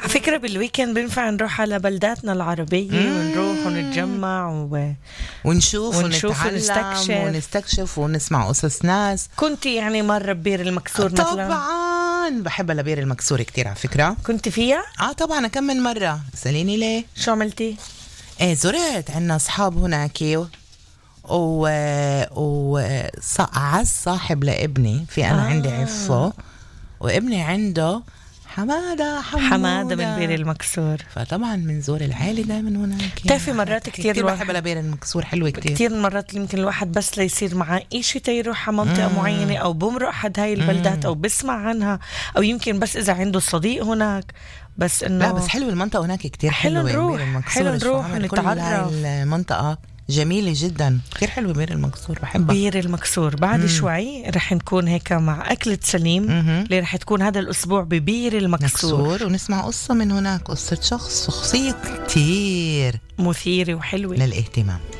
فكرة بالويكند بنفع نروح على بلداتنا العربية ونروح ونتجمع ونشوف ونتعلم ونستكشف ونسمع قصص ناس. كنت يعني مرة ببير المكسور مثلا؟ طبعا بحب لبير المكسور كتير على فكرة. كنت فيها؟ طبعا كم من مرة. سأليني ليه؟ شو عملتي؟ زرت عنا أصحاب هناك عز صاحب لابني في أنا عندي عفو، وابني عنده حمادة من بير المكسور، فطبعا بنزور العائلة دايما هناك. تعرفي مرات كتير بحب لبير المكسور، حلوة كتير مرات يمكن الواحد بس ليصير معاه إشي تيروح على منطقة معينة أو بمرق أحد هاي البلدات أو بسمع عنها، أو يمكن بس إذا عنده صديق هناك. بس إنه لا بس حلو المنطقة هناك كتير حلو نروح ونتعرف. المنطقة جميلة جدا، كتير حلوة بير المكسور، بحبها. بير المكسور بعد شوي رح نكون هيك مع أكلة سليم اللي رح تكون هذا الأسبوع ببير المكسور، ونسمع قصة من هناك، قصة شخصية كتير مثيرة وحلوة للاهتمام.